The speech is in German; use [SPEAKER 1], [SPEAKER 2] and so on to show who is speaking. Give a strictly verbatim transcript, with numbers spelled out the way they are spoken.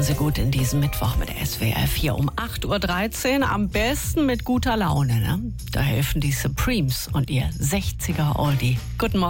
[SPEAKER 1] Starten Sie gut in diesen Mittwoch mit S W R vier um acht Uhr dreizehn. Am besten mit guter Laune. Ne? Da helfen die Supremes und ihr sechziger Oldie. Guten Morgen.